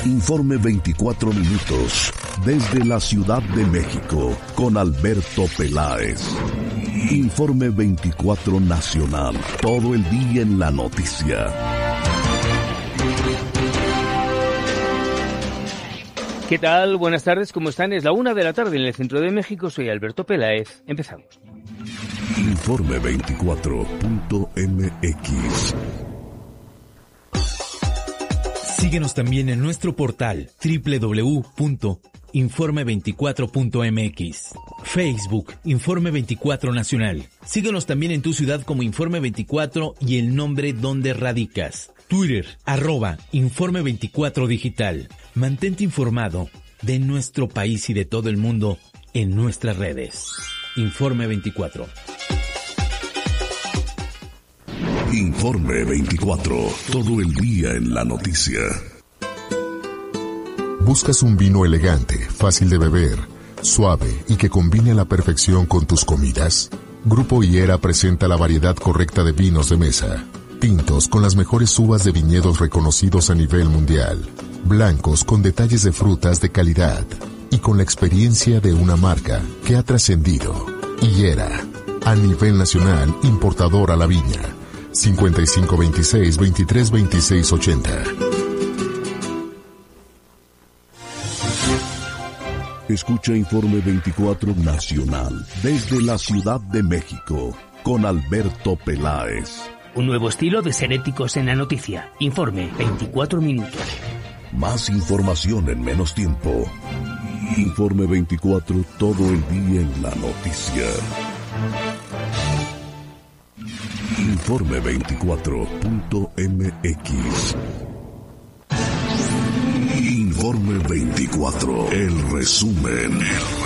Informe 24 minutos desde la Ciudad de México con Alberto Peláez. Informe 24 nacional, todo el día en la noticia. ¿Qué tal? Buenas tardes, ¿cómo están? Es la 1 de la tarde en el centro de México. Soy Alberto Peláez. Empezamos. Informe 24.mx. Síguenos también en nuestro portal www.informe24.mx. Facebook, Informe 24 Nacional. Síguenos también en tu ciudad como Informe 24 y el nombre donde radicas. Twitter, @Informe 24 Digital. Mantente informado de nuestro país y de todo el mundo en nuestras redes. Informe 24. Informe 24, todo el día en la noticia. ¿Buscas un vino elegante, fácil de beber, suave y que combine a la perfección con tus comidas? Grupo Higuera presenta la variedad correcta de vinos de mesa. Tintos con las mejores uvas de viñedos reconocidos a nivel mundial. Blancos con detalles de frutas de calidad. Y con la experiencia de una marca que ha trascendido. Higuera, a nivel nacional, importador a la viña. 5526-232680. Escucha Informe 24 Nacional desde la Ciudad de México con Alberto Peláez. Un nuevo estilo de ser éticos en la noticia. Informe 24 minutos. Más información en menos tiempo. Informe 24, todo el día en la noticia. Informe 24.mx. Informe 24, el resumen.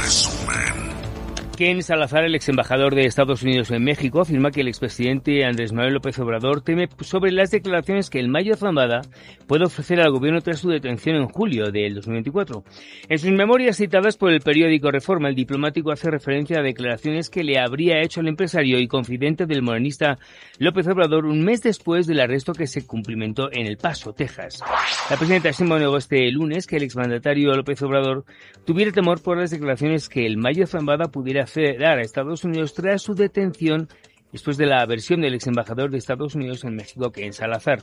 Ken Salazar, el ex embajador de Estados Unidos en México, afirma que el expresidente Andrés Manuel López Obrador teme sobre las declaraciones que el Mayo Zambada puede ofrecer al gobierno tras su detención en julio del 2024. En sus memorias citadas por el periódico Reforma, el diplomático hace referencia a declaraciones que le habría hecho el empresario y confidente del morenista López Obrador un mes después del arresto que se cumplimentó en El Paso, Texas. La presidenta Sheinbaum negó este lunes que el exmandatario López Obrador tuviera temor por las declaraciones que el Mayo Zambada pudiera dar a Estados Unidos tras su detención después de la versión del ex embajador de Estados Unidos en México, Ken Salazar.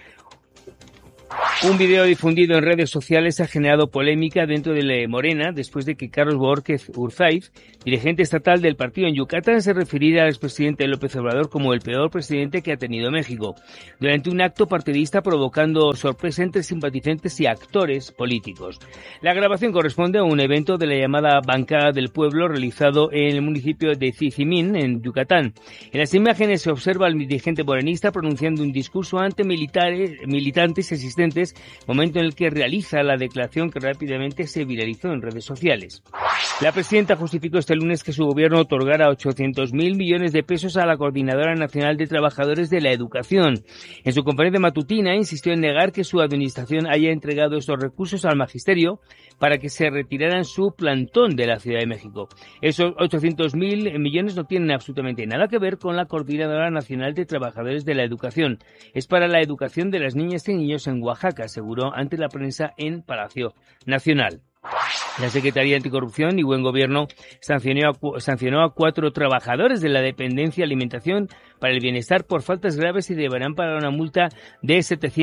Un video difundido en redes sociales ha generado polémica dentro de Morena después de que Carlos Borges Urzaiz, dirigente estatal del partido en Yucatán, se refiriera al expresidente López Obrador como el peor presidente que ha tenido México, durante un acto partidista provocando sorpresa entre simpatizantes y actores políticos. La grabación corresponde a un evento de la llamada Bancada del Pueblo realizado en el municipio de Tizimín, en Yucatán. En las imágenes se observa al dirigente morenista pronunciando un discurso ante militantes y asistentes, momento en el que realiza la declaración que rápidamente se viralizó en redes sociales. La presidenta justificó este lunes que su gobierno otorgara 800.000 millones de pesos a la Coordinadora Nacional de Trabajadores de la Educación. En su conferencia matutina insistió en negar que su administración haya entregado estos recursos al magisterio para que se retiraran su plantón de la Ciudad de México. Esos 800.000 millones no tienen absolutamente nada que ver con la Coordinadora Nacional de Trabajadores de la Educación. Es para la educación de las niñas y niños en Oaxaca, aseguró ante la prensa en Palacio Nacional. La Secretaría Anticorrupción y Buen Gobierno sancionó a 4 trabajadores de la dependencia Alimentación para el Bienestar por faltas graves y deberán pagar una multa de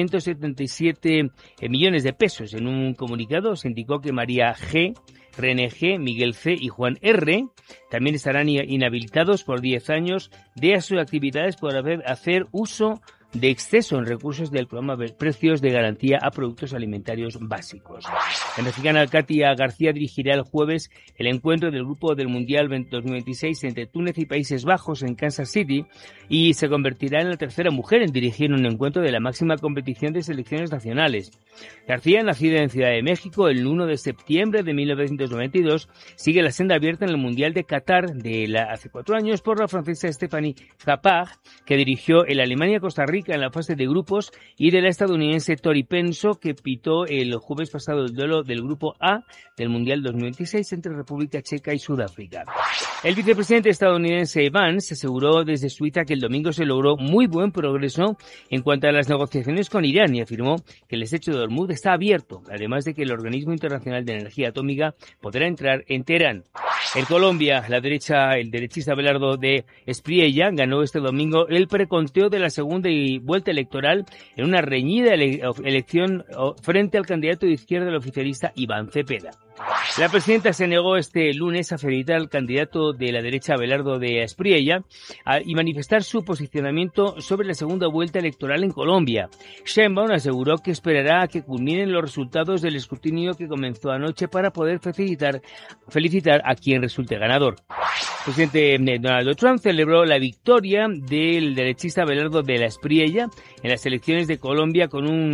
777 millones de pesos. En un comunicado se indicó que María G., René G., Miguel C. y Juan R. también estarán inhabilitados por 10 años de sus actividades por hacer uso de exceso en recursos del programa de precios de garantía a productos alimentarios básicos. La mexicana Katia García dirigirá el jueves el encuentro del Grupo del Mundial 2026 entre Túnez y Países Bajos en Kansas City y se convertirá en la tercera mujer en dirigir un encuentro de la máxima competición de selecciones nacionales. García, nacida en Ciudad de México el 1 de septiembre de 1992, sigue la senda abierta en el Mundial de Qatar hace 4 años por la francesa Stephanie Capag, que dirigió el Alemania-Costa Rica en la fase de grupos, y de la estadounidense Tori Penso, que pitó el jueves pasado el duelo del Grupo A del Mundial 2026 entre República Checa y Sudáfrica. El vicepresidente estadounidense Vance aseguró desde Suiza que el domingo se logró muy buen progreso en cuanto a las negociaciones con Irán y afirmó que el estrecho de de Hormuz está abierto, además de que el Organismo Internacional de Energía Atómica podrá entrar en Teherán. En Colombia, el derechista Abelardo de Espriella ganó este domingo el preconteo de la segunda vuelta electoral en una reñida elección frente al candidato de izquierda, el oficialista Iván Cepeda. La presidenta se negó este lunes a felicitar al candidato de la derecha Abelardo de Espriella y manifestar su posicionamiento sobre la segunda vuelta electoral en Colombia. Sheinbaum aseguró que esperará a que culminen los resultados del escrutinio que comenzó anoche para poder felicitar a quien resulte ganador. El presidente Donald Trump celebró la victoria del derechista Abelardo de la Espriella en las elecciones de Colombia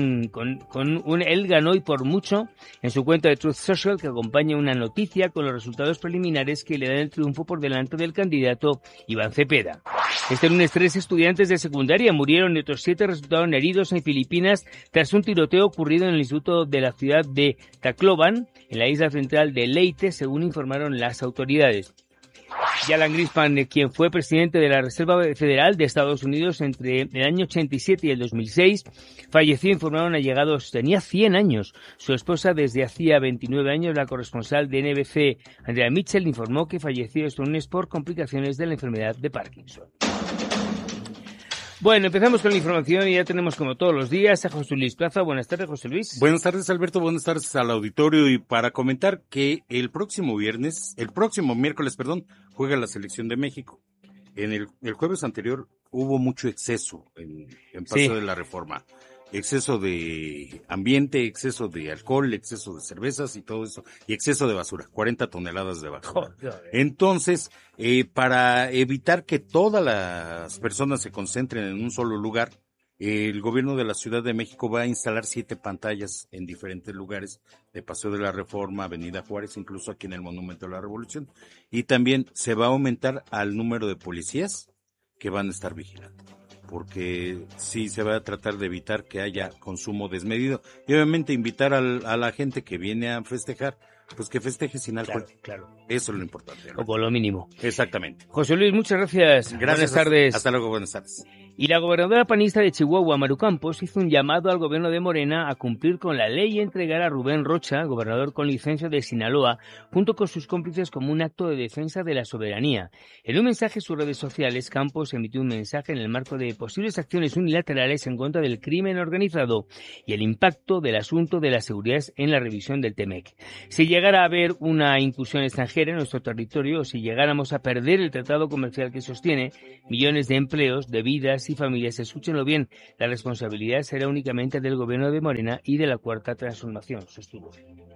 él ganó y por mucho en su cuenta de Truth Social, que acompaña una noticia con los resultados preliminares que le dan el triunfo por delante del candidato Iván Cepeda. Este lunes 3 estudiantes de secundaria murieron y otros 7 resultaron heridos en Filipinas tras un tiroteo ocurrido en el instituto de la ciudad de Tacloban, en la isla central de Leyte, según informaron las autoridades. Y Alan Greenspan, quien fue presidente de la Reserva Federal de Estados Unidos entre el año 87 y el 2006, falleció, informaron allegados, tenía 100 años. Su esposa, desde hacía 29 años, la corresponsal de NBC, Andrea Mitchell, informó que falleció este lunes por complicaciones de la enfermedad de Parkinson. Bueno, empezamos con la información y ya tenemos, como todos los días, a José Luis Plaza. Buenas tardes, José Luis. Buenas tardes, Alberto. Buenas tardes al auditorio. Y para comentar que el próximo miércoles, juega la selección de México. En el jueves anterior hubo mucho exceso en Paso de la Reforma. Exceso de ambiente, exceso de alcohol, exceso de cervezas y todo eso, y exceso de basura, 40 toneladas de basura. Entonces, para evitar que todas las personas se concentren en un solo lugar, el gobierno de la Ciudad de México va a instalar 7 pantallas en diferentes lugares de Paseo de la Reforma, Avenida Juárez, incluso aquí en el Monumento de la Revolución, y también se va a aumentar al número de policías que van a estar vigilando, porque sí se va a tratar de evitar que haya consumo desmedido y obviamente invitar a la gente que viene a festejar, pues que festeje sin alcohol. Claro. Eso es lo importante, ¿no? O por lo mínimo. Exactamente. José Luis, muchas gracias. Buenas tardes. Hasta luego, buenas tardes. Y la gobernadora panista de Chihuahua, Maru Campos, hizo un llamado al gobierno de Morena a cumplir con la ley y entregar a Rubén Rocha, gobernador con licencia de Sinaloa, junto con sus cómplices como un acto de defensa de la soberanía. En un mensaje en sus redes sociales, Campos emitió un mensaje en el marco de posibles acciones unilaterales en contra del crimen organizado y el impacto del asunto de la seguridad en la revisión del TEMEC. Si llegara a haber una incursión extranjera en nuestro territorio o si llegáramos a perder el tratado comercial que sostiene millones de empleos, de vidas y familias, escúchenlo bien, la responsabilidad será únicamente del gobierno de Morena y de la Cuarta Transformación, sostuvo.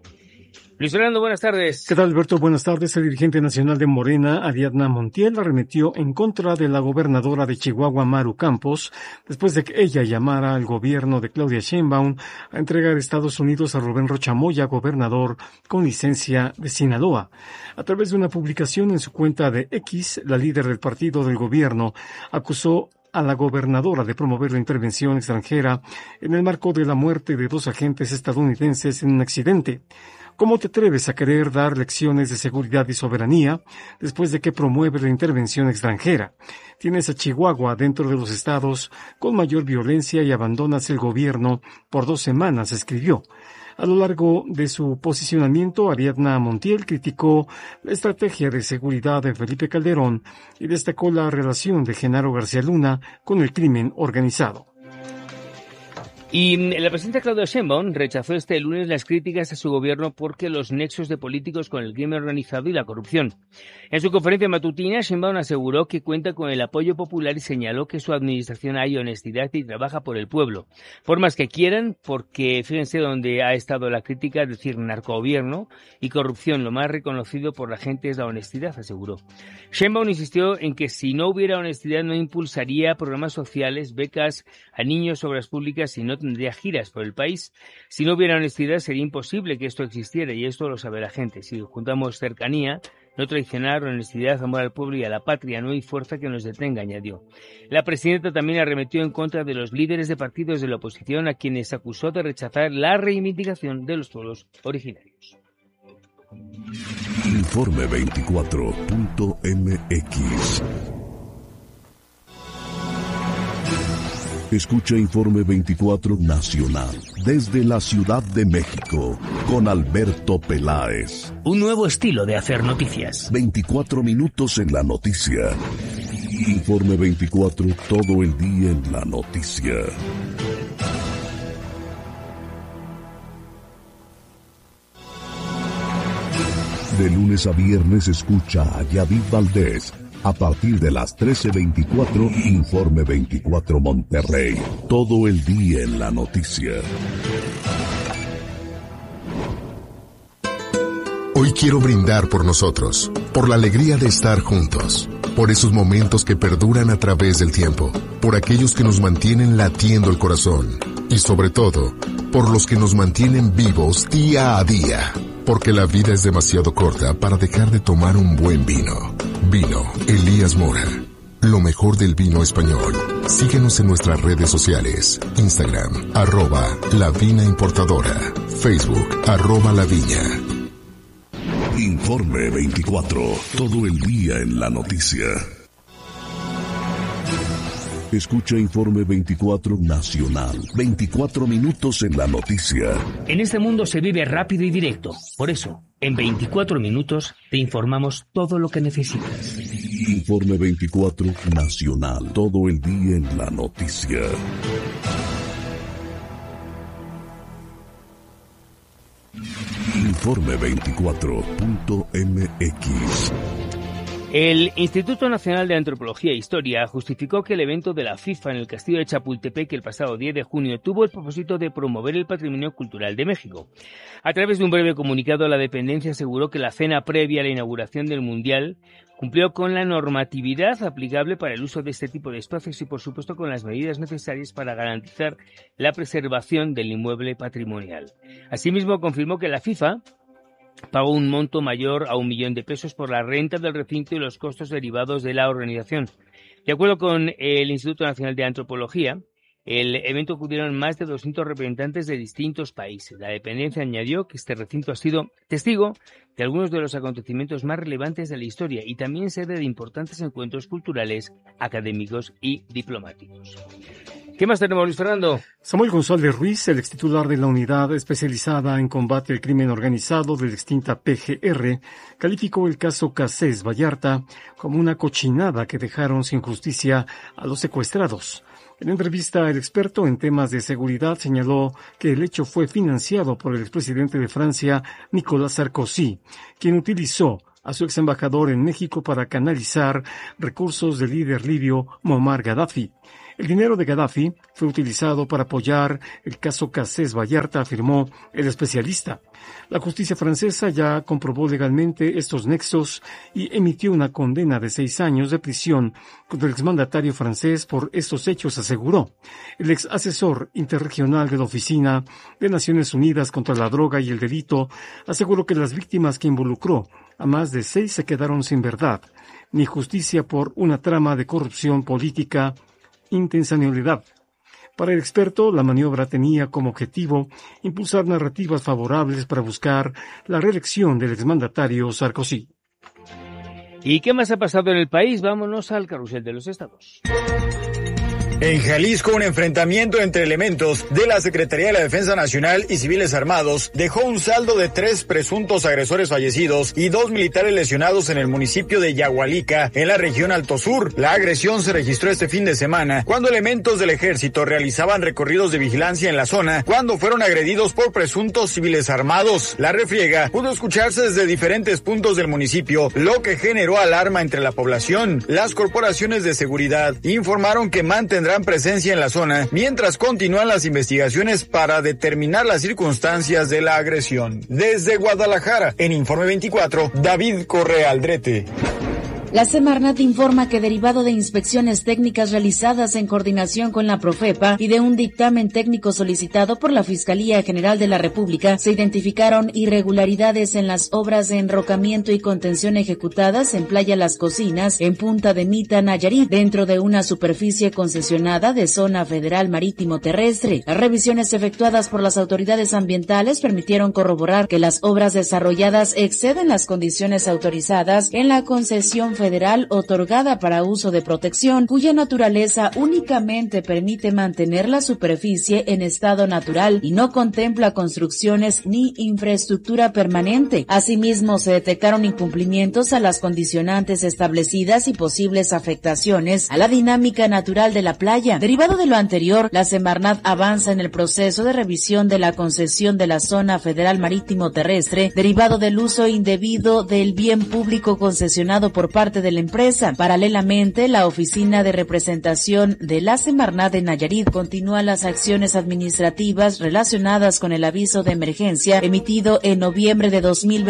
Luis Fernando, buenas tardes. ¿Qué tal, Alberto? Buenas tardes. El dirigente nacional de Morena, Ariadna Montiel, arremetió en contra de la gobernadora de Chihuahua, Maru Campos, después de que ella llamara al gobierno de Claudia Sheinbaum a entregar a Estados Unidos a Rubén Rocha Moya, gobernador con licencia de Sinaloa. A través de una publicación en su cuenta de X, la líder del partido del gobierno acusó a la gobernadora de promover la intervención extranjera en el marco de la muerte de 2 agentes estadounidenses en un accidente. ¿Cómo te atreves a querer dar lecciones de seguridad y soberanía después de que promueves la intervención extranjera? Tienes a Chihuahua dentro de los estados con mayor violencia y abandonas el gobierno por 2 semanas, escribió. A lo largo de su posicionamiento, Ariadna Montiel criticó la estrategia de seguridad de Felipe Calderón y destacó la relación de Genaro García Luna con el crimen organizado. Y la presidenta Claudia Sheinbaum rechazó este lunes las críticas a su gobierno porque los nexos de políticos con el crimen organizado y la corrupción. En su conferencia matutina, Sheinbaum aseguró que cuenta con el apoyo popular y señaló que su administración hay honestidad y trabaja por el pueblo. Por más que quieran, porque fíjense dónde ha estado la crítica, es decir, narcogobierno y corrupción, lo más reconocido por la gente es la honestidad, aseguró. Sheinbaum insistió en que si no hubiera honestidad no impulsaría programas sociales, becas a niños, obras públicas y no tendría giras por el país. Si no hubiera honestidad sería imposible que esto existiera y esto lo sabe la gente. Si juntamos cercanía, no traicionar, honestidad, amor al pueblo y a la patria, no hay fuerza que nos detenga, añadió. La presidenta también arremetió en contra de los líderes de partidos de la oposición a quienes acusó de rechazar la reivindicación de los pueblos originarios. Informe 24.mx. Escucha Informe 24 Nacional desde la Ciudad de México con Alberto Peláez. Un nuevo estilo de hacer noticias. 24 minutos en la noticia. Informe 24, todo el día en la noticia. De lunes a viernes escucha a Yadid Valdés. A partir de las 13:24, Informe 24 Monterrey. Todo el día en la noticia. Hoy quiero brindar por nosotros, por la alegría de estar juntos, por esos momentos que perduran a través del tiempo, por aquellos que nos mantienen latiendo el corazón y sobre todo, por los que nos mantienen vivos día a día, porque la vida es demasiado corta para dejar de tomar un buen vino. Vino Elías Mora, lo mejor del vino español. Síguenos en nuestras redes sociales, Instagram, @lavinaimportadora, Facebook, @laviña. Informe 24, todo el día en la noticia. Escucha Informe 24 Nacional, 24 minutos en la noticia. En este mundo se vive rápido y directo. Por eso, en 24 minutos te informamos todo lo que necesitas. Informe 24 Nacional, todo el día en la noticia. Informe 24.mx. El Instituto Nacional de Antropología e Historia justificó que el evento de la FIFA en el Castillo de Chapultepec el pasado 10 de junio tuvo el propósito de promover el patrimonio cultural de México. A través de un breve comunicado, la dependencia aseguró que la cena previa a la inauguración del Mundial cumplió con la normatividad aplicable para el uso de este tipo de espacios y, por supuesto, con las medidas necesarias para garantizar la preservación del inmueble patrimonial. Asimismo, confirmó que la FIFA pagó un monto mayor a 1 millón de pesos por la renta del recinto y los costos derivados de la organización. De acuerdo con el Instituto Nacional de Antropología, el evento acudieron más de 200 representantes de distintos países. La dependencia añadió que este recinto ha sido testigo de algunos de los acontecimientos más relevantes de la historia y también sede de importantes encuentros culturales, académicos y diplomáticos. ¿Qué más tenemos, Luis Fernando? Samuel González Ruiz, el extitular de la unidad especializada en combate al crimen organizado de la extinta PGR, calificó el caso Cassés Vallarta como una cochinada que dejaron sin justicia a los secuestrados. En entrevista, el experto en temas de seguridad señaló que el hecho fue financiado por el expresidente de Francia, Nicolas Sarkozy, quien utilizó a su ex embajador en México para canalizar recursos del líder libio Muammar Gaddafi. El dinero de Gaddafi fue utilizado para apoyar el caso Cassés Vallarta, afirmó el especialista. La justicia francesa ya comprobó legalmente estos nexos y emitió una condena de 6 años de prisión contra el exmandatario francés por estos hechos, aseguró. El ex asesor interregional de la Oficina de Naciones Unidas contra la Droga y el Delito aseguró que las víctimas que involucró a más de 6 se quedaron sin verdad, ni justicia por una trama de corrupción política, intencionalidad. Para el experto, la maniobra tenía como objetivo impulsar narrativas favorables para buscar la reelección del exmandatario Sarkozy. ¿Y qué más ha pasado en el país? Vámonos al carrusel de los estados. En Jalisco, un enfrentamiento entre elementos de la Secretaría de la Defensa Nacional y civiles armados dejó un saldo de 3 presuntos agresores fallecidos y 2 militares lesionados en el municipio de Yagualica, en la región Alto Sur. La agresión se registró este fin de semana, cuando elementos del ejército realizaban recorridos de vigilancia en la zona, cuando fueron agredidos por presuntos civiles armados. La refriega pudo escucharse desde diferentes puntos del municipio, lo que generó alarma entre la población. Las corporaciones de seguridad informaron que mantendrán presencia en la zona mientras continúan las investigaciones para determinar las circunstancias de la agresión. Desde Guadalajara, en Informe 24, David Correa Aldrete. La Semarnat informa que derivado de inspecciones técnicas realizadas en coordinación con la Profepa y de un dictamen técnico solicitado por la Fiscalía General de la República, se identificaron irregularidades en las obras de enrocamiento y contención ejecutadas en Playa Las Cocinas, en Punta de Mita, Nayarit, dentro de una superficie concesionada de Zona Federal Marítimo Terrestre. Las revisiones efectuadas por las autoridades ambientales permitieron corroborar que las obras desarrolladas exceden las condiciones autorizadas en la concesión federal otorgada para uso de protección, cuya naturaleza únicamente permite mantener la superficie en estado natural y no contempla construcciones ni infraestructura permanente. Asimismo, se detectaron incumplimientos a las condicionantes establecidas y posibles afectaciones a la dinámica natural de la playa. Derivado de lo anterior, la Semarnat avanza en el proceso de revisión de la concesión de la Zona Federal Marítimo Terrestre, derivado del uso indebido del bien público concesionado por parte de la empresa. Paralelamente, la Oficina de Representación de la Semarnat de Nayarit continúa las acciones administrativas relacionadas con el aviso de emergencia emitido en noviembre de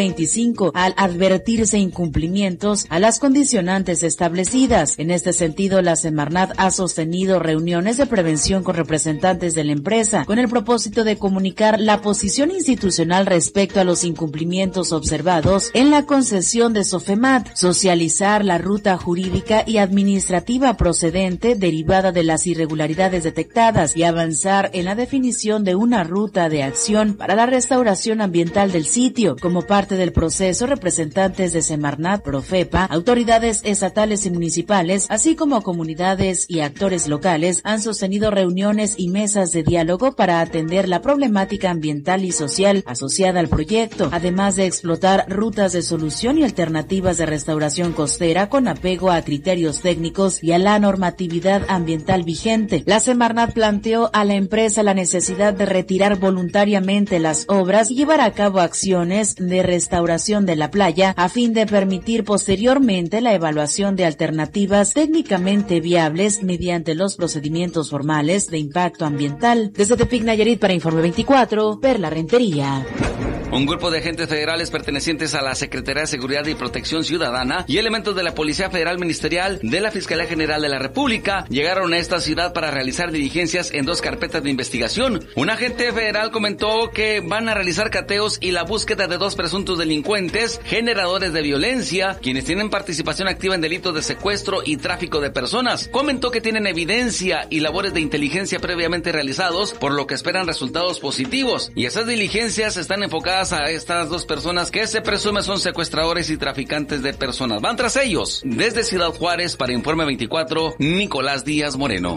2025, al advertirse incumplimientos a las condicionantes establecidas. En este sentido, la Semarnat ha sostenido reuniones de prevención con representantes de la empresa, con el propósito de comunicar la posición institucional respecto a los incumplimientos observados en la concesión de Sofemat, socializar la ruta jurídica y administrativa procedente derivada de las irregularidades detectadas y avanzar en la definición de una ruta de acción para la restauración ambiental del sitio. Como parte del proceso, representantes de Semarnat, Profepa, autoridades estatales y municipales, así como comunidades y actores locales, han sostenido reuniones y mesas de diálogo para atender la problemática ambiental y social asociada al proyecto, además de explotar rutas de solución y alternativas de restauración costera con apego a criterios técnicos y a la normatividad ambiental vigente. La Semarnat planteó a la empresa la necesidad de retirar voluntariamente las obras y llevar a cabo acciones de restauración de la playa a fin de permitir posteriormente la evaluación de alternativas técnicamente viables mediante los procedimientos formales de impacto ambiental. Desde Tepic, Nayarit, para Informe 24, Perla Rentería. Un grupo de agentes federales pertenecientes a la Secretaría de Seguridad y Protección Ciudadana y elementos de la Policía Federal Ministerial de la Fiscalía General de la República llegaron a esta ciudad para realizar diligencias en 2 carpetas de investigación. Un agente federal comentó que van a realizar cateos y la búsqueda de 2 presuntos delincuentes generadores de violencia, quienes tienen participación activa en delitos de secuestro y tráfico de personas. Comentó que tienen evidencia y labores de inteligencia previamente realizados, por lo que esperan resultados positivos, y esas diligencias están enfocadas a estas 2 personas que se presume son secuestradores y traficantes de personas. Van tras ellos. Desde Ciudad Juárez, para Informe 24, Nicolás Díaz Moreno.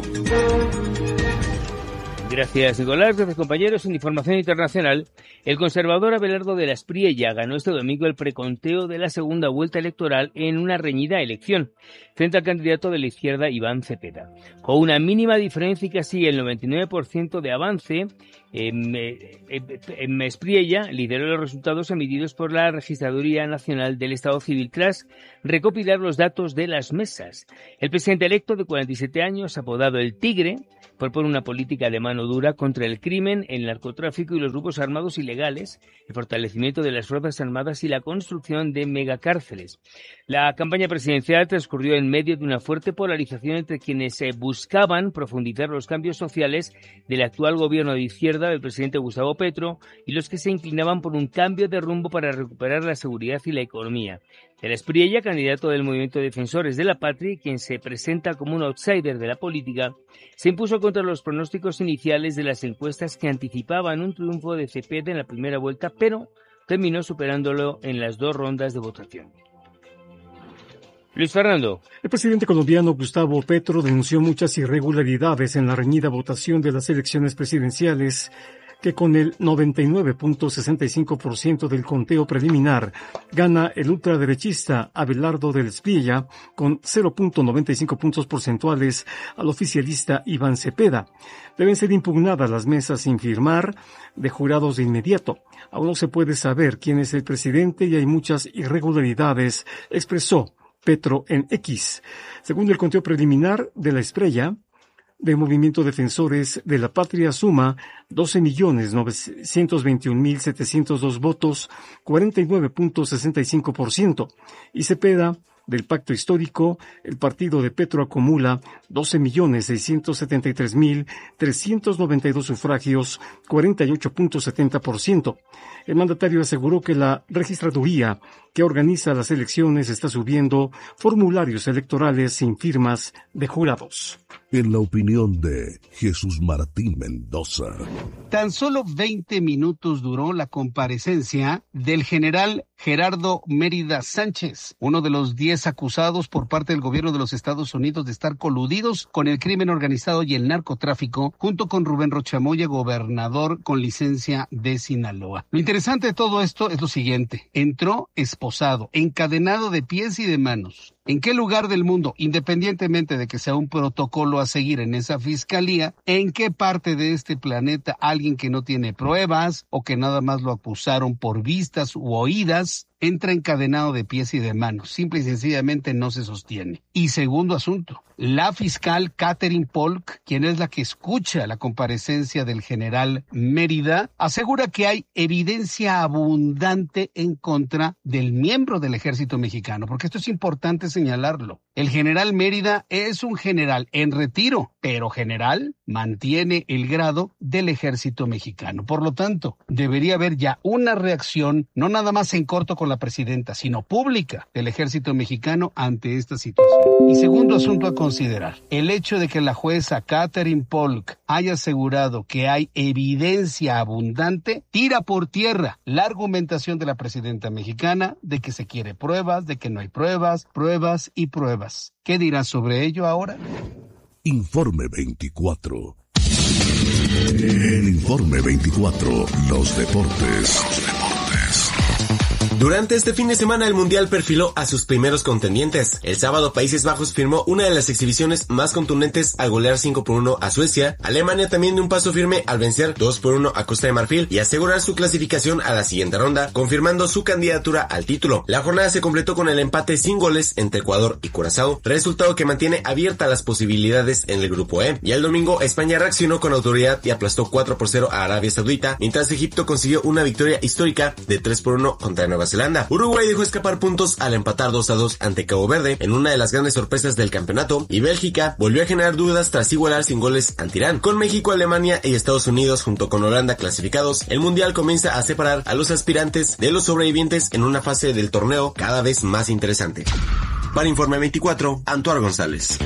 Gracias, Nicolás. Gracias, compañeros. En información internacional, el conservador Abelardo de la Espriella ganó este domingo el preconteo de la segunda vuelta electoral en una reñida elección, frente al candidato de la izquierda Iván Cepeda. Con una mínima diferencia y casi el 99% de avance, Espriella lideró los resultados emitidos por la Registraduría Nacional del Estado Civil tras recopilar los datos de las mesas. El presidente electo, de 47 años, apodado El Tigre, propone una política de mano dura contra el crimen, el narcotráfico y los grupos armados ilegales, el fortalecimiento de las fuerzas armadas y la construcción de megacárceles. La campaña presidencial transcurrió en medio de una fuerte polarización entre quienes buscaban profundizar los cambios sociales del actual gobierno de izquierda del presidente Gustavo Petro y los que se inclinaban por un cambio de rumbo para recuperar la seguridad y la economía. De la Espriella, candidato del Movimiento de Defensores de la Patria, quien se presenta como un outsider de la política, se impuso contra los pronósticos iniciales de las encuestas que anticipaban un triunfo de Cepeda en la primera vuelta, pero terminó superándolo en las 2 rondas de votación. Luis Fernando. El presidente colombiano Gustavo Petro denunció muchas irregularidades en la reñida votación de las elecciones presidenciales, que con el 99.65% del conteo preliminar gana el ultraderechista Abelardo de la Espriella con 0.95 puntos porcentuales al oficialista Iván Cepeda. Deben ser impugnadas las mesas sin firmar de jurados de inmediato. Aún no se puede saber quién es el presidente y hay muchas irregularidades, expresó Petro en X. Según el conteo preliminar de la Espriella, de Movimiento Defensores de la Patria, suma 12.921.702 votos, 49.65%, y Cepeda, del Pacto Histórico, el partido de Petro acumula 12.673.392 sufragios, 48.70%. El mandatario aseguró que la registraduría que organiza las elecciones está subiendo formularios electorales sin firmas de jurados. en la opinión de Jesús Martín Mendoza. Tan solo 20 minutos duró la comparecencia del general Gerardo Mérida Sánchez, uno de los 10 acusados por parte del gobierno de los Estados Unidos de estar coludidos con el crimen organizado y el narcotráfico, junto con Rubén Rochamoya, gobernador con licencia de Sinaloa. Lo interesante de todo esto es lo siguiente: entró esposado, encadenado de pies y de manos. ¿En qué lugar del mundo, independientemente de que sea un protocolo a seguir en esa fiscalía, en qué parte de este planeta alguien que no tiene pruebas o que nada más lo acusaron por vistas u oídas entra encadenado de pies y de manos? Simple y sencillamente no se sostiene. Y segundo asunto, la fiscal Catherine Polk, quien es la que escucha la comparecencia del general Mérida, asegura que hay evidencia abundante en contra del miembro del ejército mexicano, porque esto es importante señalarlo. El general Mérida es un general en retiro, pero general mantiene el grado del ejército mexicano. Por lo tanto, debería haber ya una reacción, no nada más en corto con la presidenta, sino pública del ejército mexicano ante esta situación. Y segundo asunto a considerar, el hecho de que la jueza Catherine Polk haya asegurado que hay evidencia abundante, tira por tierra la argumentación de la presidenta mexicana de que se quiere pruebas, de que no hay pruebas, pruebas y pruebas. ¿Qué dirás sobre ello ahora? Informe 24. En Informe 24, los deportes. Durante este fin de semana el Mundial perfiló a sus primeros contendientes. El sábado Países Bajos firmó una de las exhibiciones más contundentes al golear 5-1 a Suecia. Alemania también dio un paso firme al vencer 2-1 a Costa de Marfil y asegurar su clasificación a la siguiente ronda, confirmando su candidatura al título. La jornada se completó con el empate sin goles entre Ecuador y Curazao, resultado que mantiene abiertas las posibilidades en el grupo E. Y el domingo España reaccionó con autoridad y aplastó 4-0 a Arabia Saudita, mientras Egipto consiguió una victoria histórica de 3-1 contra Nueva Zelanda. Uruguay dejó escapar puntos al empatar 2-2 ante Cabo Verde en una de las grandes sorpresas del campeonato, y Bélgica volvió a generar dudas tras igualar sin goles ante Irán. Con México, Alemania y Estados Unidos junto con Holanda clasificados, el Mundial comienza a separar a los aspirantes de los sobrevivientes en una fase del torneo cada vez más interesante. Para Informe 24, Antoine González.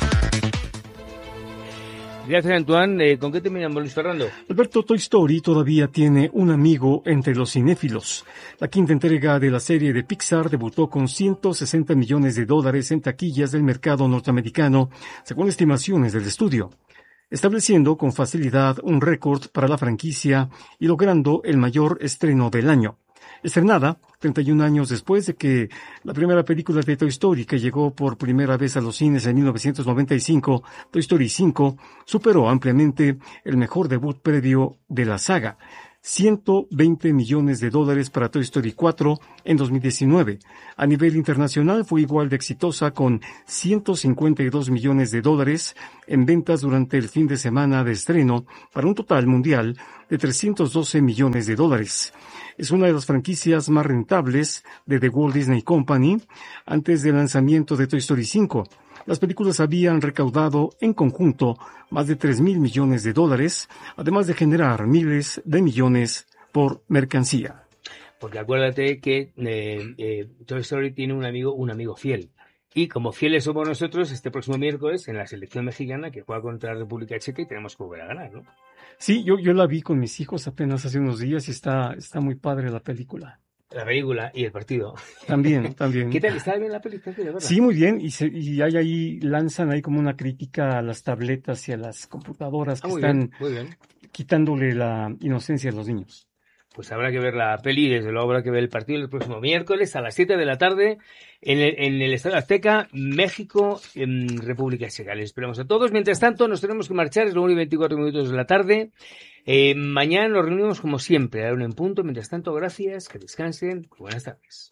Gracias, Antoine. ¿Con qué terminamos, Luis Fernando? Alberto, Toy Story todavía tiene un amigo entre los cinéfilos. La quinta entrega de la serie de Pixar debutó con $160 millones en taquillas del mercado norteamericano, según estimaciones del estudio, estableciendo con facilidad un récord para la franquicia y logrando el mayor estreno del año. Estrenada 31 años después de que la primera película de Toy Story, que llegó por primera vez a los cines en 1995, Toy Story 5, superó ampliamente el mejor debut previo de la saga. $120 millones para Toy Story 4 en 2019. A nivel internacional fue igual de exitosa, con $152 millones en ventas durante el fin de semana de estreno, para un total mundial de $312 millones. Es una de las franquicias más rentables de The Walt Disney Company antes del lanzamiento de Toy Story 5. Las películas habían recaudado en conjunto más de $3,000 millones, además de generar miles de millones por mercancía. Porque acuérdate que Toy Story tiene un amigo fiel. Y como fieles somos nosotros, este próximo miércoles en la selección mexicana que juega contra la República Checa, y tenemos que volver a ganar, ¿no? Sí, yo la vi con mis hijos apenas hace unos días y está muy padre la película. La película y el partido. También. ¿Qué tal? ¿Está bien la película? De verdad. Sí, muy bien. Y hay ahí, lanzan ahí como una crítica a las tabletas y a las computadoras que están quitándole la inocencia a los niños. Pues habrá que ver la peli y desde luego habrá que ver el partido el próximo miércoles a las 7 de la tarde en el Estadio Azteca, México, en República Checa. Les esperamos a todos. Mientras tanto, nos tenemos que marchar, es la 1:24 de la tarde. Mañana nos reunimos como siempre, a la 1 en punto. Mientras tanto, gracias, que descansen. Buenas tardes.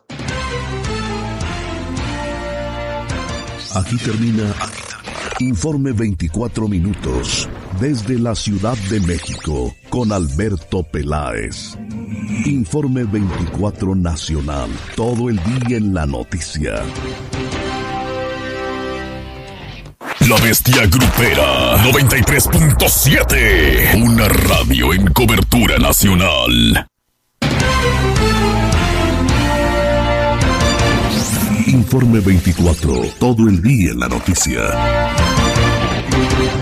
Aquí termina Informe 24 minutos desde la Ciudad de México con Alberto Peláez. Informe 24 Nacional, todo el día en la noticia. La Bestia Grupera 93.7, una radio en cobertura nacional. Informe 24, todo el día en la noticia.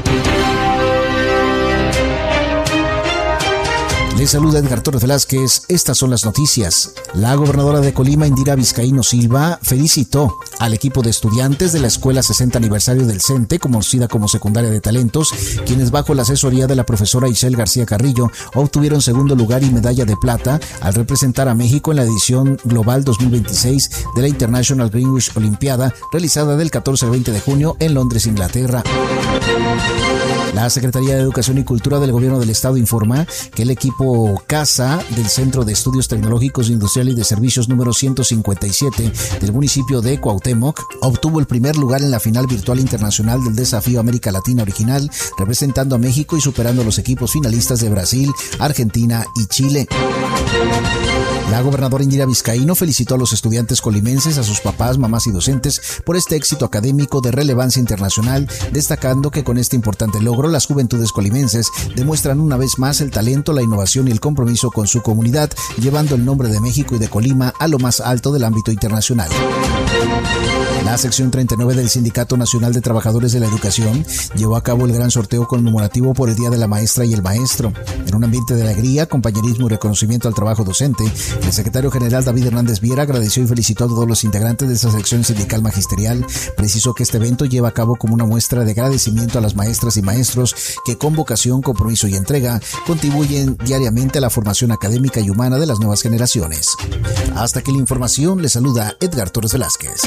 Les saluda Edgar Torres Velázquez. Estas son las noticias. La gobernadora de Colima, Indira Vizcaíno Silva, felicitó al equipo de estudiantes de la Escuela 60 Aniversario del CENTE, conocida como Secundaria de Talentos, quienes bajo la asesoría de la profesora Isel García Carrillo obtuvieron segundo lugar y medalla de plata al representar a México en la edición global 2026 de la International Greenwich Olympiada, realizada del 14 al 20 de junio en Londres, Inglaterra. La Secretaría de Educación y Cultura del Gobierno del Estado informa que el equipo CASA del Centro de Estudios Tecnológicos Industriales y de Servicios número 157 del municipio de Cuauhtémoc obtuvo el primer lugar en la final virtual internacional del Desafío América Latina Original, representando a México y superando a los equipos finalistas de Brasil, Argentina y Chile. La gobernadora Indira Vizcaíno felicitó a los estudiantes colimenses, a sus papás, mamás y docentes por este éxito académico de relevancia internacional, destacando que con este importante logro las juventudes colimenses demuestran una vez más el talento, la innovación y el compromiso con su comunidad, llevando el nombre de México y de Colima a lo más alto del ámbito internacional. La sección 39 del Sindicato Nacional de Trabajadores de la Educación llevó a cabo el gran sorteo conmemorativo por el Día de la Maestra y el Maestro. En un ambiente de alegría, compañerismo y reconocimiento al trabajo docente, el secretario general David Hernández Viera agradeció y felicitó a todos los integrantes de esta sección sindical magisterial. Precisó que este evento lleva a cabo como una muestra de agradecimiento a las maestras y maestros que con vocación, compromiso y entrega contribuyen diariamente a la formación académica y humana de las nuevas generaciones. Hasta aquí la información, les saluda Edgar Torres Velázquez.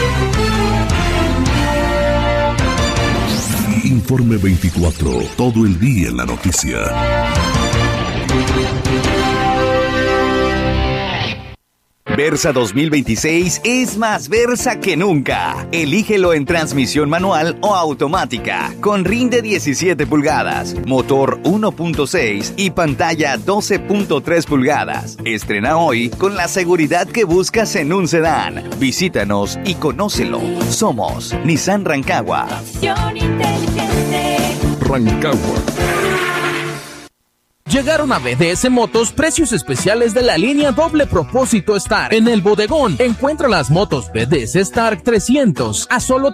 Informe 24, todo el día en la noticia. Versa 2026 es más Versa que nunca. Elígelo en transmisión manual o automática, con rinde 17 pulgadas, motor 1.6 y pantalla 12.3 pulgadas. Estrena hoy con la seguridad que buscas en un sedán. Visítanos y conócelo. Somos Nissan Rancagua. Rancagua. Llegaron a BDS Motos precios especiales de la línea doble propósito Stark. En el bodegón encuentra las motos BDS Stark 300 a solo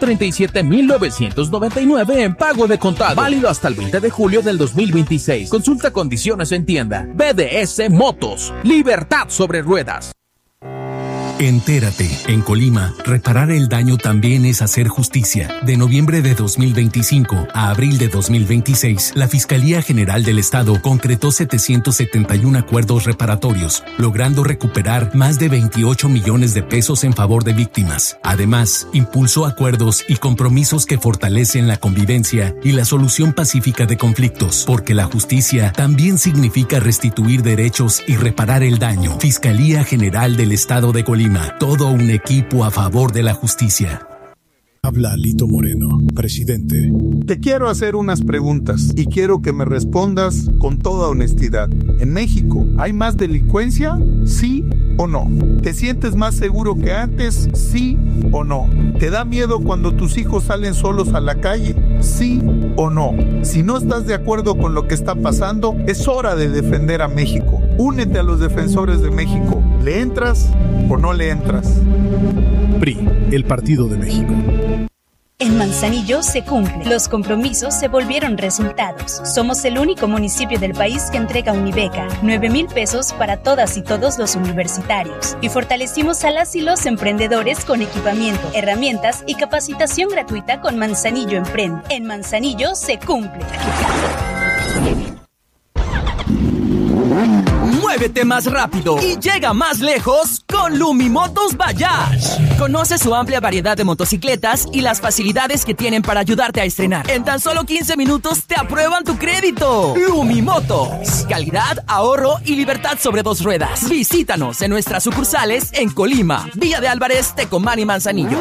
37,999 en pago de contado. Válido hasta el 20 de julio del 2026. Consulta condiciones en tienda. BDS Motos. Libertad sobre ruedas. Entérate, en Colima, reparar el daño también es hacer justicia. De noviembre de 2025 a abril de 2026, la Fiscalía General del Estado concretó 771 acuerdos reparatorios, logrando recuperar más de 28 millones de pesos en favor de víctimas. Además, impulsó acuerdos y compromisos que fortalecen la convivencia y la solución pacífica de conflictos, porque la justicia también significa restituir derechos y reparar el daño. Fiscalía General del Estado de Colima. Todo un equipo a favor de la justicia. Habla Lito Moreno, presidente. Te quiero hacer unas preguntas y quiero que me respondas con toda honestidad. ¿En México hay más delincuencia? ¿Sí o no? ¿Te sientes más seguro que antes? ¿Sí o no? ¿Te da miedo cuando tus hijos salen solos a la calle? ¿Sí o no? Si no estás de acuerdo con lo que está pasando, es hora de defender a México. Únete a los defensores de México. ¿Le entras o no le entras? PRI, el Partido de México. En Manzanillo se cumple. Los compromisos se volvieron resultados. Somos el único municipio del país que entrega Unibeca, 9,000 pesos para todas y todos los universitarios. Y fortalecimos a las y los emprendedores con equipamiento, herramientas y capacitación gratuita con Manzanillo Emprende. En Manzanillo se cumple. Muévete más rápido y llega más lejos con Lumimotos Bajaj. Conoce su amplia variedad de motocicletas y las facilidades que tienen para ayudarte a estrenar. En tan solo 15 minutos te aprueban tu crédito. Lumimotos. Calidad, ahorro y libertad sobre dos ruedas. Visítanos en nuestras sucursales en Colima, Villa de Álvarez, Tecomán y Manzanillo.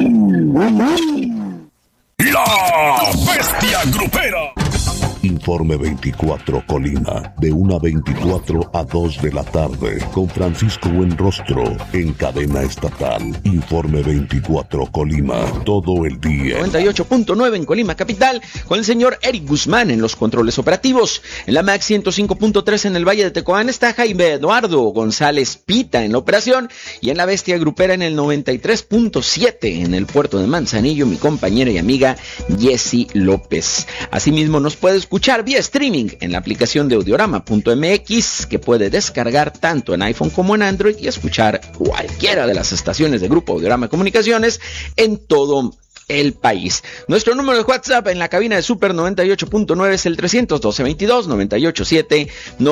La Bestia Grupera. Informe 24 Colima, de 1:24 a 2 de la tarde, con Francisco Buenrostro, en cadena estatal. Informe 24 Colima, todo el día. 98.9 en Colima capital, con el señor Eric Guzmán en los controles operativos. En la MAX 105.3 en el Valle de Tecoán está Jaime Eduardo González Pita en la operación, y en la Bestia Grupera en el 93.7 en el puerto de Manzanillo, mi compañera y amiga Jessy López. Asimismo nos puede escuchar escuchar vía streaming en la aplicación de audiorama.mx, que puede descargar tanto en iPhone como en Android y escuchar cualquiera de las estaciones de Grupo Audiorama Comunicaciones en todo el país. Nuestro número de WhatsApp en la cabina de Super 98.9 es el 312-22-987-98,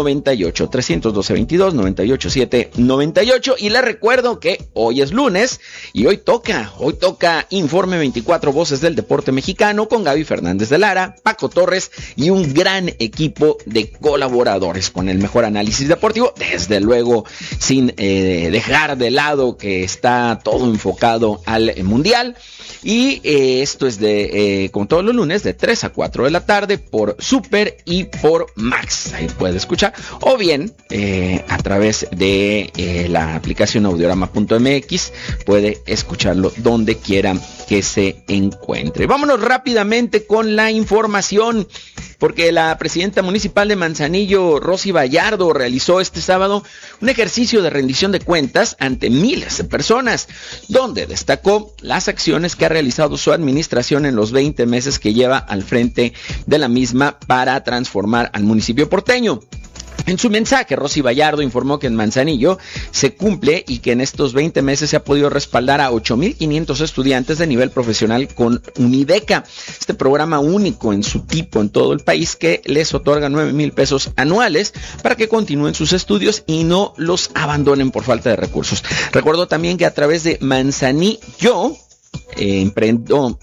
312-22-987-98, y les recuerdo que hoy es lunes y hoy toca Informe 24 Voces del Deporte Mexicano con Gaby Fernández de Lara, Paco Torres y un gran equipo de colaboradores con el mejor análisis deportivo, desde luego sin dejar de lado que está todo enfocado al Mundial. Y esto es como todos los lunes, de 3 a 4 de la tarde por Super y por Max. Ahí puede escuchar. O bien, a través de la aplicación audiorama.mx, puede escucharlo donde quiera que se encuentre. Vámonos rápidamente con la información, porque la presidenta municipal de Manzanillo, Rosy Vallardo, realizó este sábado un ejercicio de rendición de cuentas ante miles de personas, donde destacó las acciones que ha realizado su administración en los 20 meses que lleva al frente de la misma para transformar al municipio porteño. En su mensaje, Rosy Vallardo informó que en Manzanillo se cumple y que en estos 20 meses se ha podido respaldar a 8,500 estudiantes de nivel profesional con Unibeca, este programa único en su tipo en todo el país que les otorga 9,000 pesos anuales para que continúen sus estudios y no los abandonen por falta de recursos. Recuerdo también que a través de Manzanillo Emprendo,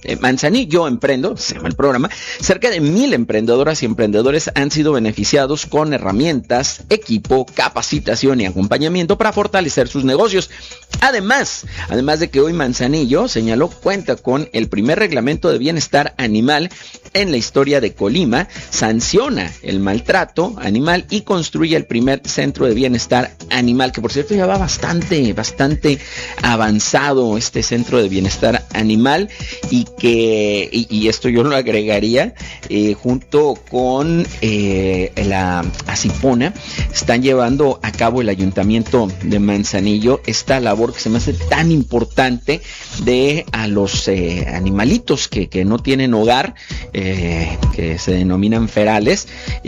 se llama el programa, cerca de 1,000 emprendedoras y emprendedores han sido beneficiados con herramientas, equipo, capacitación y acompañamiento para fortalecer sus negocios. Además de que hoy Manzanillo, señaló, cuenta con el primer reglamento de bienestar animal en la historia de Colima, sanciona el maltrato animal y construye el primer centro de bienestar animal, que por cierto ya va bastante avanzado este centro de bienestar animal, y esto yo lo agregaría junto con la Asipona, están llevando a cabo el ayuntamiento de Manzanillo esta labor que se me hace tan importante de a los animalitos que no tienen hogar, que se denominan ferales,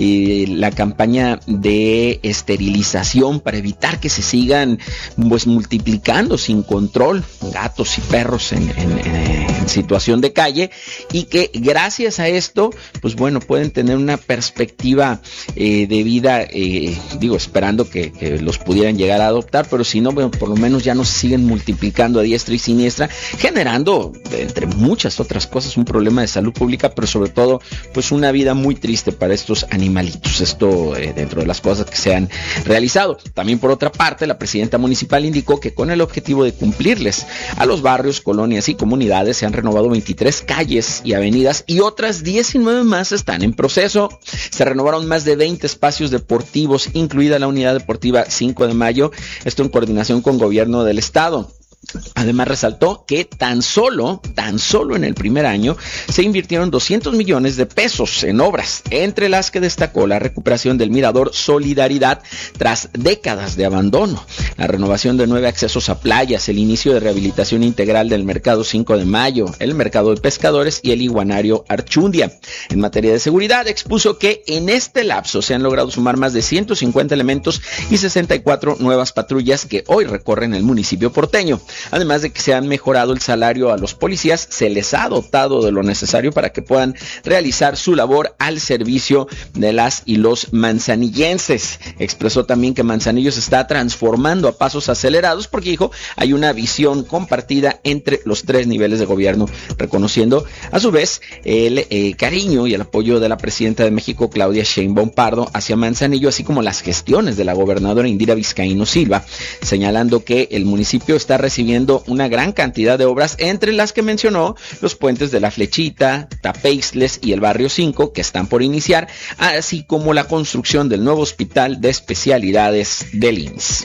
y la campaña de esterilización para evitar que se sigan pues multiplicando sin control gatos y perros en situación de calle, y que gracias a esto pues bueno, pueden tener una perspectiva de vida, esperando que los pudieran llegar a adoptar, pero si no, bueno, por lo menos ya no se siguen multiplicando a diestra y siniestra, generando, entre muchas otras cosas, un problema de salud pública, pero sobre todo pues una vida muy triste para estos animalitos. Esto dentro de las cosas que se han realizado. También, por otra parte, la presidenta municipal indicó que con el objetivo de cumplirles a los barrios, colonias y comunidades se han renovado 23 calles y avenidas, y otras 19 más están en proceso. Se renovaron más de 20 espacios deportivos, incluida la unidad deportiva 5 de Mayo, esto en coordinación con gobierno del estado. Además, resaltó que tan solo en el primer año se invirtieron 200 millones de pesos en obras, entre las que destacó la recuperación del Mirador Solidaridad tras décadas de abandono, la renovación de 9 accesos a playas, el inicio de rehabilitación integral del Mercado 5 de Mayo, el Mercado de Pescadores y el Iguanario Archundia. En materia de seguridad, expuso que en este lapso se han logrado sumar más de 150 elementos y 64 nuevas patrullas que hoy recorren el municipio porteño. Además de que se han mejorado el salario a los policías, se les ha dotado de lo necesario para que puedan realizar su labor al servicio de las y los manzanillenses. Expresó también que Manzanillo se está transformando a pasos acelerados porque, dijo, hay una visión compartida entre los 3 niveles de gobierno, reconociendo a su vez el cariño y el apoyo de la presidenta de México, Claudia Sheinbaum Pardo, hacia Manzanillo, así como las gestiones de la gobernadora Indira Vizcaíno Silva, señalando que el municipio está recibiendo una gran cantidad de obras, entre las que mencionó los puentes de La Flechita, Tapeixles y el Barrio 5, que están por iniciar, así como la construcción del nuevo hospital de especialidades del IMSS.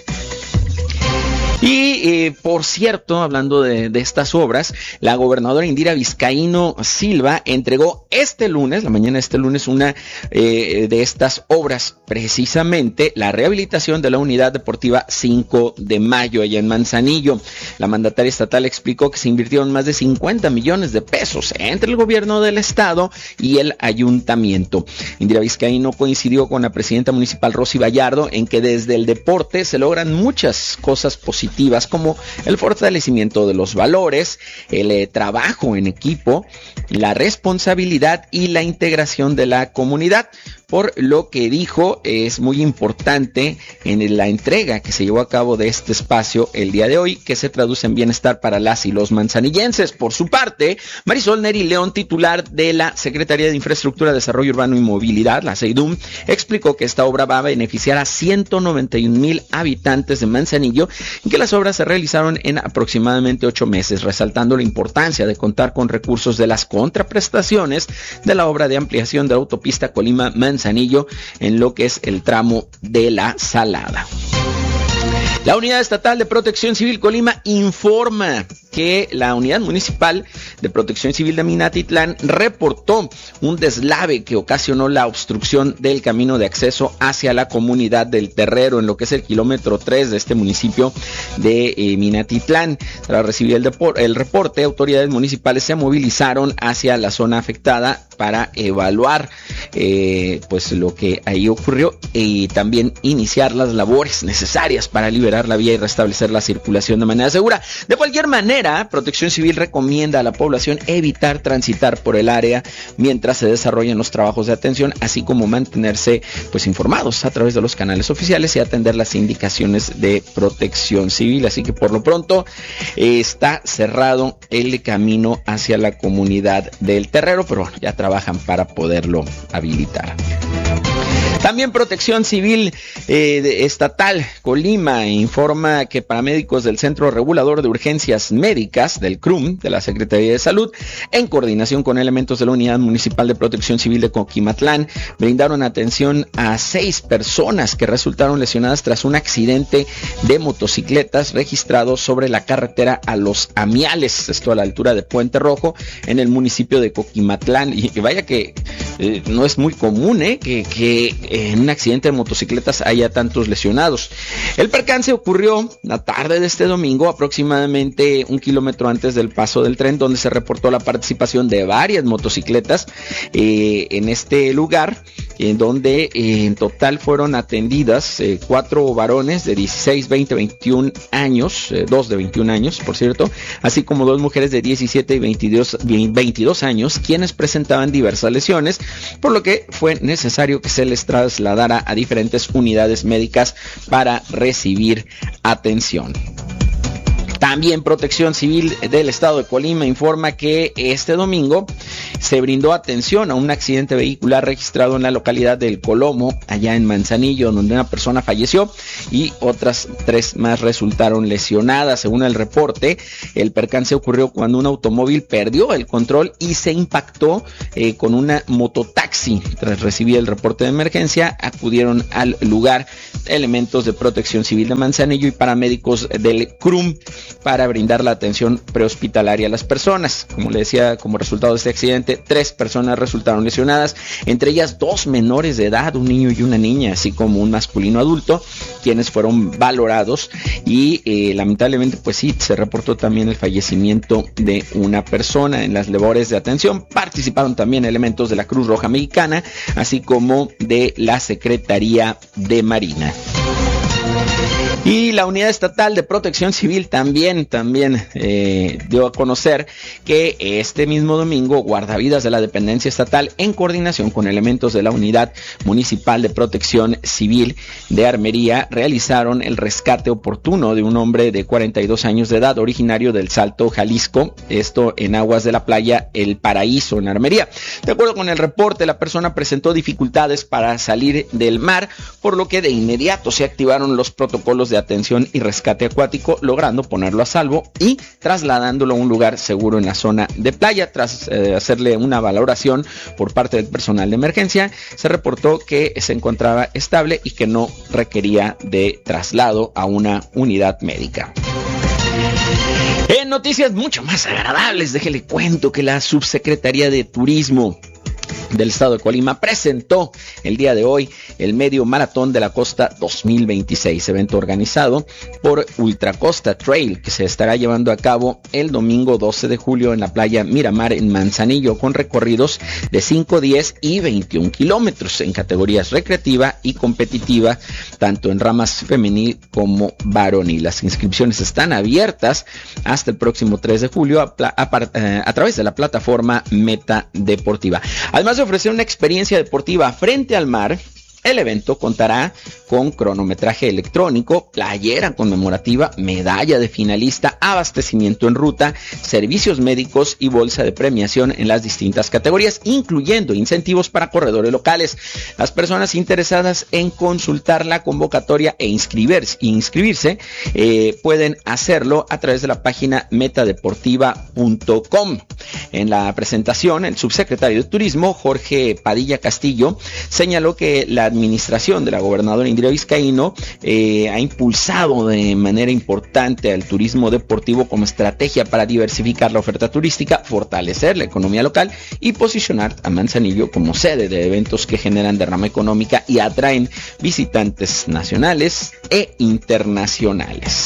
Y por cierto, hablando de estas obras, la gobernadora Indira Vizcaíno Silva entregó la mañana de este lunes, una de estas obras precisamente la rehabilitación de la unidad deportiva 5 de Mayo allá en Manzanillo. La mandataria estatal explicó que se invirtieron más de 50 millones de pesos entre el gobierno del estado y el ayuntamiento. Indira Vizcaíno coincidió con la presidenta municipal Rosy Vallardo en que desde el deporte se logran muchas cosas positivas como el fortalecimiento de los valores, el trabajo en equipo, la responsabilidad y la integración de la comunidad. Por lo que dijo, es muy importante en la entrega que se llevó a cabo de este espacio el día de hoy, que se traduce en bienestar para las y los manzanillenses. Por su parte, Marisol Neri León, titular de la Secretaría de Infraestructura, Desarrollo Urbano y Movilidad, la SEIDUM, explicó que esta obra va a beneficiar a 191,000 habitantes de Manzanillo y que las obras se realizaron en aproximadamente 8 meses, resaltando la importancia de contar con recursos de las contraprestaciones de la obra de ampliación de la autopista Colima-Manzanillo en lo que es el tramo de la Salada. La Unidad Estatal de Protección Civil Colima informa que la Unidad Municipal de Protección Civil de Minatitlán reportó un deslave que ocasionó la obstrucción del camino de acceso hacia la comunidad del Terrero, en lo que es el kilómetro 3 de este municipio de Minatitlán. Tras recibir el reporte, autoridades municipales se movilizaron hacia la zona afectada para evaluar pues lo que ahí ocurrió y también iniciar las labores necesarias para liberar la vía y restablecer la circulación de manera segura. De cualquier manera, Protección Civil recomienda a la población evitar transitar por el área mientras se desarrollan los trabajos de atención, así como mantenerse pues informados a través de los canales oficiales y atender las indicaciones de Protección Civil. Así que por lo pronto está cerrado el camino hacia la comunidad del Terrero, pero bueno, ya trabajan para poderlo habilitar. También Protección Civil Estatal Colima informa que paramédicos del Centro Regulador de Urgencias Médicas, del CRUM, de la Secretaría de Salud, en coordinación con elementos de la Unidad Municipal de Protección Civil de Coquimatlán, brindaron atención a 6 personas que resultaron lesionadas tras un accidente de motocicletas registrado sobre la carretera a Los Amiales, esto a la altura de Puente Rojo, en el municipio de Coquimatlán. Y vaya que no es muy común que en un accidente de motocicletas haya tantos lesionados. El percance ocurrió la tarde de este domingo, aproximadamente 1 kilómetro antes del paso del tren, donde se reportó la participación de varias motocicletas en este lugar, en donde en total fueron atendidas 4 varones de 16, 20, 21 años, 2 de 21 años, por cierto, así como 2 mujeres de 17 y 22 años, quienes presentaban diversas lesiones, por lo que fue necesario que se les trasladara a diferentes unidades médicas para recibir atención. También Protección Civil del Estado de Colima informa que este domingo se brindó atención a un accidente vehicular registrado en la localidad del Colomo, allá en Manzanillo, donde una persona falleció y otras 3 más resultaron lesionadas. Según el reporte, el percance ocurrió cuando un automóvil perdió el control y se impactó con una mototaxi. Tras recibir el reporte de emergencia, acudieron al lugar elementos de Protección Civil de Manzanillo y paramédicos del CRUM para brindar la atención prehospitalaria a las personas. Como le decía, como resultado de este accidente, 3 personas resultaron lesionadas, entre ellas 2 menores de edad, un niño y una niña, así como un masculino adulto, quienes fueron valorados y lamentablemente pues sí, se reportó también el fallecimiento de una persona. En las labores de atención participaron también elementos de la Cruz Roja Mexicana, así como de la Secretaría de Marina. Y la Unidad Estatal de Protección Civil también dio a conocer que este mismo domingo guardavidas de la dependencia estatal, en coordinación con elementos de la Unidad Municipal de Protección Civil de Armería, realizaron el rescate oportuno de un hombre de 42 años de edad, originario del Salto, Jalisco, esto en aguas de la playa El Paraíso, en Armería. De acuerdo con el reporte, la persona presentó dificultades para salir del mar, por lo que de inmediato se activaron los protocolos de atención y rescate acuático, logrando ponerlo a salvo y trasladándolo a un lugar seguro en la zona de playa. Tras hacerle una valoración por parte del personal de emergencia, se reportó que se encontraba estable y que no requería de traslado a una unidad médica. En noticias mucho más agradables, déjele cuento que la Subsecretaría de Turismo del estado de Colima presentó el día de hoy el Medio Maratón de la Costa 2026, evento organizado por Ultracosta Trail, que se estará llevando a cabo el domingo 12 de julio en la playa Miramar en Manzanillo, con recorridos de 5, 10 y 21 kilómetros en categorías recreativa y competitiva, tanto en ramas femenil como varonil. Las inscripciones están abiertas hasta el próximo 3 de julio a través de la plataforma Meta Deportiva. Además de ofrecer una experiencia deportiva frente al mar, el evento contará con cronometraje electrónico, playera conmemorativa, medalla de finalista, abastecimiento en ruta, servicios médicos y bolsa de premiación en las distintas categorías, incluyendo incentivos para corredores locales. Las personas interesadas en consultar la convocatoria e inscribirse pueden hacerlo a través de la página metadeportiva.com. En la presentación, el subsecretario de Turismo, Jorge Padilla Castillo, señaló que la administración de la gobernadora Indira Vizcaíno ha impulsado de manera importante al turismo deportivo como estrategia para diversificar la oferta turística, fortalecer la economía local y posicionar a Manzanillo como sede de eventos que generan derrama económica y atraen visitantes nacionales e internacionales.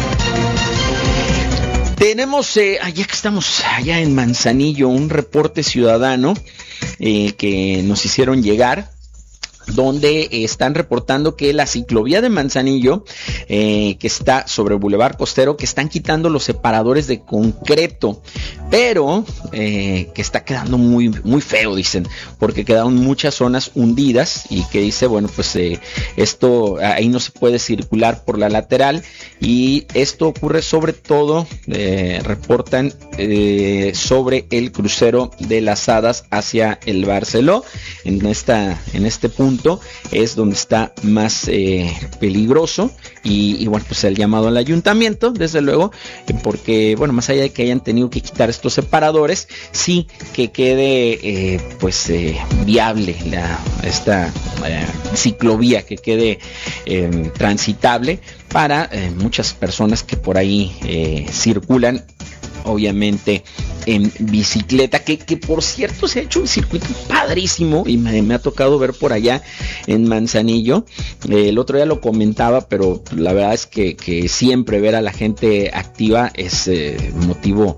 Tenemos, ya que estamos allá en Manzanillo, un reporte ciudadano que nos hicieron llegar, donde están reportando que la ciclovía de Manzanillo, que está sobre Boulevard Costero, que están quitando los separadores de concreto, pero que está quedando muy, muy feo, dicen, porque quedaron muchas zonas hundidas y que dice, bueno, pues esto, ahí no se puede circular por la lateral, y esto ocurre sobre todo, reportan sobre el crucero de las Hadas hacia el Barceló. En este punto es donde está más peligroso, y bueno, pues el llamado al ayuntamiento, desde luego, porque bueno, más allá de que hayan tenido que quitar estos separadores, sí que quede viable esta ciclovía, que quede transitable para muchas personas que por ahí circulan, obviamente en bicicleta, que por cierto se ha hecho un circuito padrísimo y me ha tocado ver por allá en Manzanillo. El otro día lo comentaba, pero la verdad es que siempre ver a la gente activa es motivo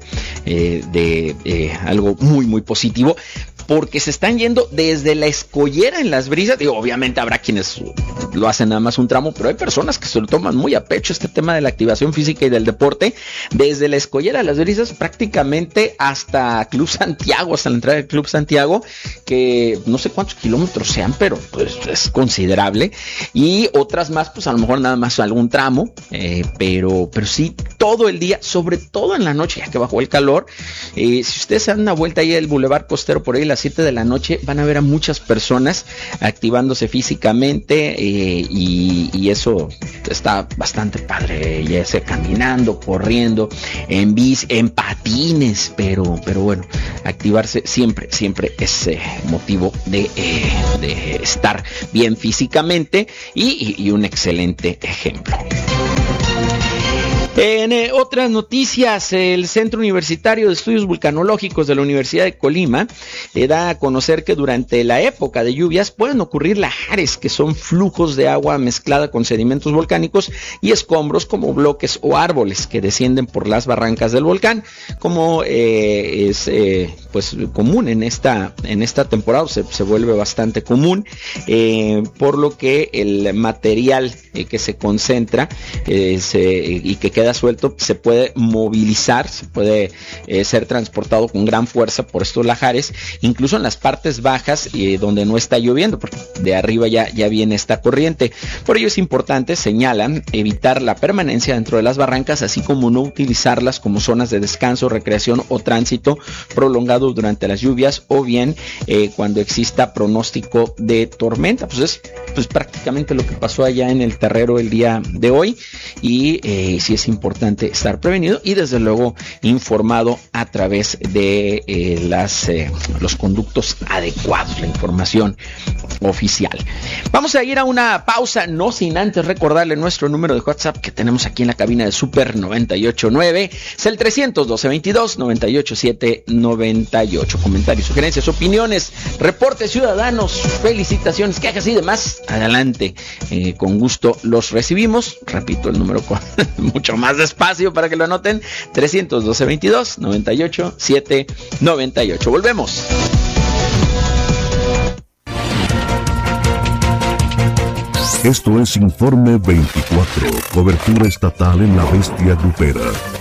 de algo muy, muy positivo, porque se están yendo desde la Escollera en Las Brisas. Digo, obviamente habrá quienes lo hacen nada más un tramo, pero hay personas que se lo toman muy a pecho este tema de la activación física y del deporte, desde la Escollera a Las Brisas prácticamente hasta Club Santiago, hasta la entrada del Club Santiago, que no sé cuántos kilómetros sean, pero pues es considerable, y otras más, pues a lo mejor nada más algún tramo, pero sí todo el día, sobre todo en la noche, ya que bajó el calor. Si ustedes se dan una vuelta ahí al Boulevard Costero por ahí a las 7 de la noche, van a ver a muchas personas activándose físicamente, y eso está bastante padre, ya sea caminando, corriendo, en bici, en patines, pero bueno, activarse siempre es motivo de estar bien físicamente, y un excelente ejemplo. En otras noticias, el Centro Universitario de Estudios Vulcanológicos de la Universidad de Colima da a conocer que durante la época de lluvias pueden ocurrir lahares, que son flujos de agua mezclada con sedimentos volcánicos y escombros como bloques o árboles que descienden por las barrancas del volcán, como es común en esta temporada. Se vuelve bastante común, por lo que el material que se concentra y que queda suelto se puede movilizar, se puede ser transportado con gran fuerza por estos lahares, incluso en las partes bajas donde no está lloviendo, porque de arriba ya viene esta corriente. Por ello es importante, señalan, evitar la permanencia dentro de las barrancas, así como no utilizarlas como zonas de descanso, recreación o tránsito prolongado durante las lluvias, o bien cuando exista pronóstico de tormenta. Pues prácticamente lo que pasó allá en el Terrero el día de hoy, y sí es importante importante estar prevenido y desde luego informado a través de los conductos adecuados, la información oficial. Vamos a ir a una pausa, no sin antes recordarle nuestro número de WhatsApp que tenemos aquí en la cabina de Super 98.9, es el 300-1222-987-98. Comentarios, sugerencias, opiniones, reportes ciudadanos, felicitaciones, quejas y demás, adelante, con gusto los recibimos. Repito el número con mucho más despacio para que lo anoten, 300-1222-987-98. Volvemos. Esto es Informe 24, cobertura estatal en la bestia grupera,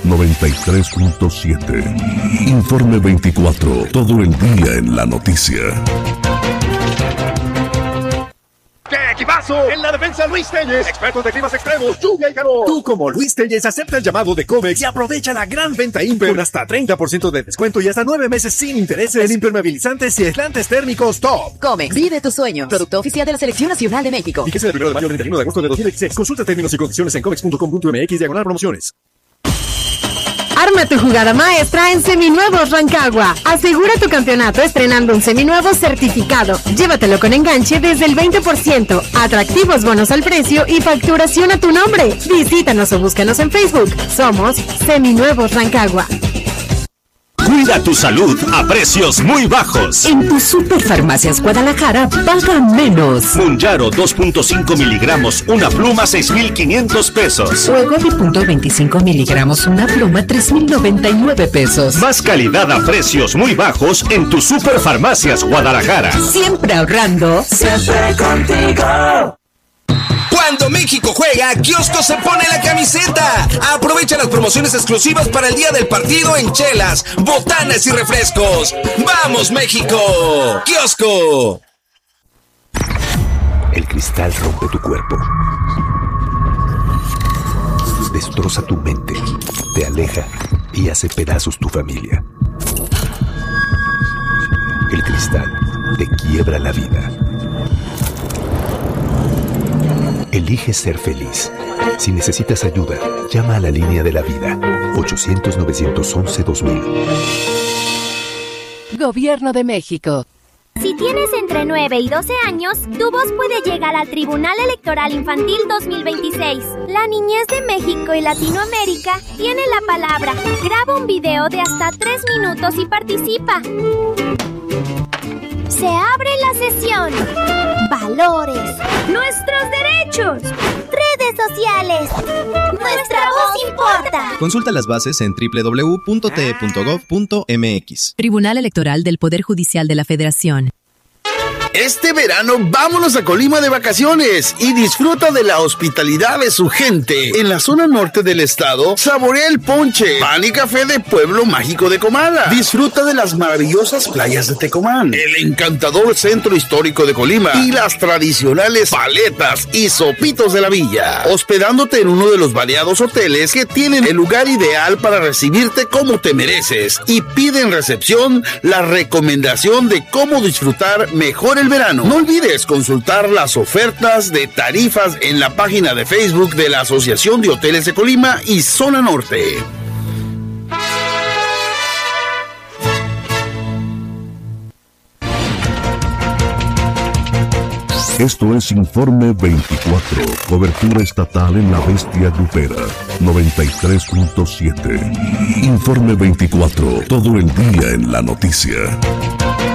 93.7. Informe 24, todo el día en la noticia. ¡Qué equipazo! En la defensa Luis Telles, expertos de climas extremos, lluvia y calor. Tú como Luis Telles acepta el llamado de Comex y aprovecha la gran venta Imper con hasta 30% de descuento y hasta 9 meses sin intereses en impermeabilizantes y aislantes térmicos top. Comex, vive tus sueños. Producto oficial de la Selección Nacional de México. Fíjese del 1 de mayo al 31 de agosto de 2016. Consulta términos y condiciones en comex.com.mx/promociones. Arma tu jugada maestra en Seminuevos Rancagua. Asegura tu campeonato estrenando un seminuevo certificado. Llévatelo con enganche desde el 20%, atractivos bonos al precio y facturación a tu nombre. Visítanos o búscanos en Facebook. Somos Seminuevos Rancagua. Cuida tu salud a precios muy bajos. En tu Superfarmacias Guadalajara paga menos. Mounjaro 2.5 miligramos, una pluma 6,500 pesos. O Egovi 0.25 miligramos, una pluma 3,099 pesos. Más calidad a precios muy bajos en tu Superfarmacias Guadalajara. Siempre ahorrando. Siempre contigo. Cuando México juega, Kiosco se pone la camiseta. Aprovecha las promociones exclusivas para el día del partido en chelas, botanas y refrescos. ¡Vamos, México! ¡Kiosco! El cristal rompe tu cuerpo. Destroza tu mente, te aleja y hace pedazos tu familia. El cristal te quiebra la vida. Elige ser feliz. Si necesitas ayuda, llama a la línea de la vida, 800-911-2000. Gobierno de México. Si tienes entre 9 y 12 años, tu voz puede llegar al Tribunal Electoral Infantil 2026. La niñez de México y Latinoamérica tiene la palabra. Graba un video de hasta 3 minutos y participa. Se abre la sesión. Valores. Nuestros derechos. Redes sociales. Nuestra voz importa. Consulta las bases en www.te.gov.mx. Tribunal Electoral del Poder Judicial de la Federación. Este verano vámonos a Colima de vacaciones y disfruta de la hospitalidad de su gente. En la zona norte del estado, saborea el ponche, pan y café de Pueblo Mágico de Comala. Disfruta de las maravillosas playas de Tecomán, el encantador centro histórico de Colima y las tradicionales paletas y sopitos de la villa. Hospedándote en uno de los variados hoteles que tienen el lugar ideal para recibirte como te mereces. Y pide en recepción la recomendación de cómo disfrutar mejor el verano. No olvides consultar las ofertas de tarifas en la página de Facebook de la Asociación de Hoteles de Colima y Zona Norte. Esto es Informe 24, cobertura estatal en la bestia grupera, 93.7. Informe 24, todo el día en la noticia.